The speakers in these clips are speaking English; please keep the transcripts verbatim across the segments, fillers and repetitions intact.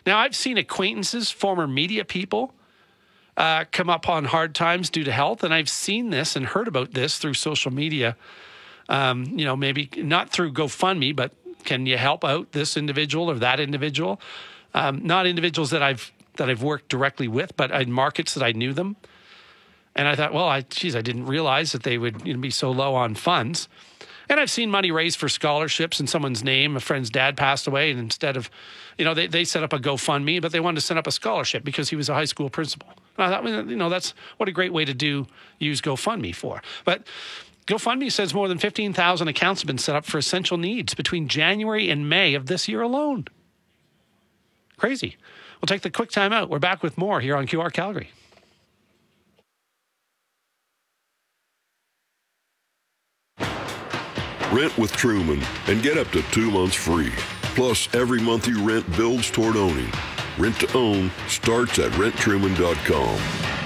Now, I've seen acquaintances, former media people, uh, come up on hard times due to health, and I've seen this and heard about this through social media. Um, you know, maybe not through GoFundMe, but can you help out this individual or that individual? Um, not individuals that I've that I've worked directly with, but in markets that I knew them. And I thought, well, I, geez, I didn't realize that they would you know, be so low on funds. And I've seen money raised for scholarships in someone's name. A friend's dad passed away, and instead of, you know, they, they set up a GoFundMe, but they wanted to set up a scholarship because he was a high school principal. And I thought, well, you know, that's what a great way to do, use GoFundMe for. But GoFundMe says more than fifteen thousand accounts have been set up for essential needs between January and May of this year alone. Crazy. We'll take the quick time out. We're back with more here on Q R Calgary. Rent with Truman and get up to two months free. Plus, every month you rent builds toward owning. Rent to own starts at rent truman dot com.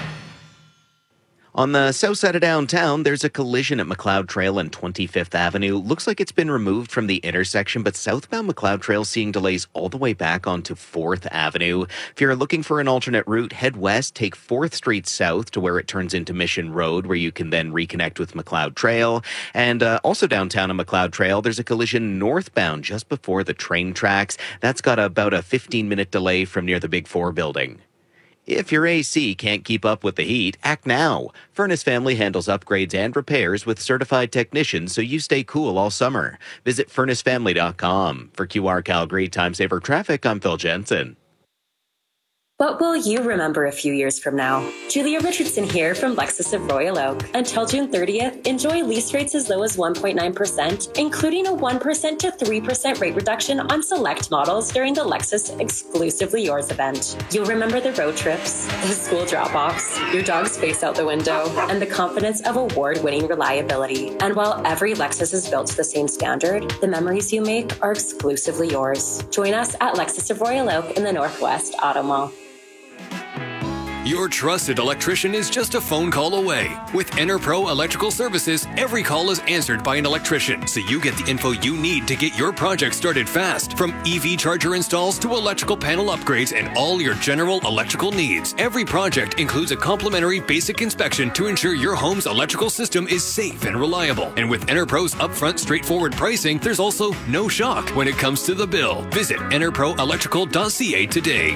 On the south side of downtown, there's a collision at McLeod Trail and twenty-fifth Avenue. Looks like it's been removed from the intersection, but southbound McLeod Trail seeing delays all the way back onto fourth Avenue. If you're looking for an alternate route, head west, take fourth Street south to where it turns into Mission Road, where you can then reconnect with McLeod Trail. And uh, also downtown on McLeod Trail, there's a collision northbound just before the train tracks. That's got about a fifteen-minute delay from near the Big Four building. If your A C can't keep up with the heat, act now. Furnace Family handles upgrades and repairs with certified technicians so you stay cool all summer. Visit furnace family dot com. For Q R Calgary Time Saver Traffic, I'm Phil Jensen. What will you remember a few years from now? Julia Richardson here from Lexus of Royal Oak. Until June thirtieth, enjoy lease rates as low as one point nine percent, including a one percent to three percent rate reduction on select models during the Lexus Exclusively Yours event. You'll remember the road trips, the school drop-offs, your dog's face out the window, and the confidence of award-winning reliability. And while every Lexus is built to the same standard, the memories you make are exclusively yours. Join us at Lexus of Royal Oak in the Northwest Auto Mall. Your trusted electrician is just a phone call away. With EnerPro Electrical Services, every call is answered by an electrician, so you get the info you need to get your project started fast. From E V charger installs to electrical panel upgrades and all your general electrical needs. Every project includes a complimentary basic inspection to ensure your home's electrical system is safe and reliable. And with EnerPro's upfront straightforward pricing, there's also no shock when it comes to the bill. Visit enerpro electrical dot c a today.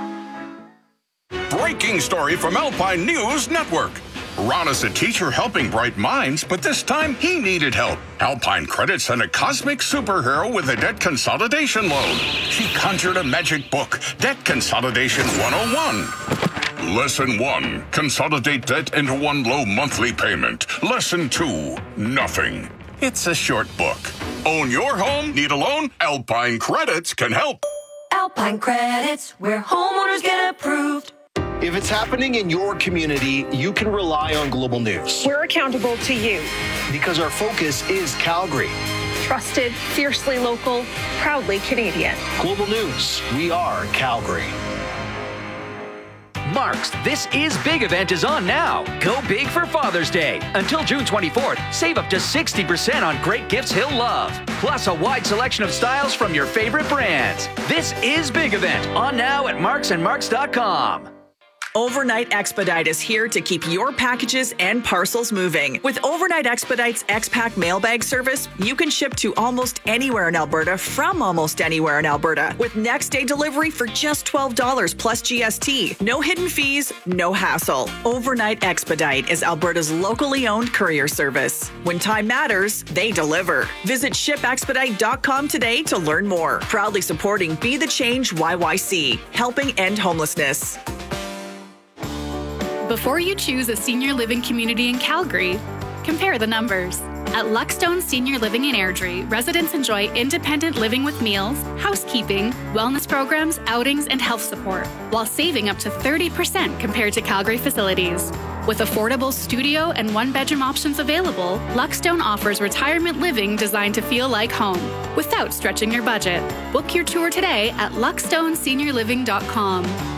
Breaking story from Alpine News Network. Ron is a teacher helping bright minds, but this time he needed help. Alpine Credit sent a cosmic superhero with a debt consolidation loan. She conjured a magic book, Debt Consolidation one oh one. Lesson one, consolidate debt into one low monthly payment. Lesson two, nothing. It's a short book. Own your home? Need a loan? Alpine Credits can help. Alpine Credits, where homeowners get approved. If it's happening in your community, you can rely on Global News. We're accountable to you. Because our focus is Calgary. Trusted, fiercely local, proudly Canadian. Global News, we are Calgary. Mark's This Is Big event is on now. Go big for Father's Day. Until June twenty-fourth, save up to sixty percent on great gifts he'll love. Plus a wide selection of styles from your favorite brands. This Is Big event on now at marks and marks dot com. Overnight Expedite is here to keep your packages and parcels moving. With Overnight Expedite's X-Pack mailbag service, you can ship to almost anywhere in Alberta from almost anywhere in Alberta with next day delivery for just twelve dollars plus G S T. No hidden fees, no hassle. Overnight Expedite is Alberta's locally owned courier service. When time matters, they deliver. Visit ship expedite dot com today to learn more. Proudly supporting Be the Change Y Y C, helping end homelessness. Before you choose a senior living community in Calgary, compare the numbers. At Luckstone Senior Living in Airdrie, residents enjoy independent living with meals, housekeeping, wellness programs, outings, and health support, while saving up to thirty percent compared to Calgary facilities. With affordable studio and one-bedroom options available, Luckstone offers retirement living designed to feel like home, without stretching your budget. Book your tour today at luckstone senior living dot com.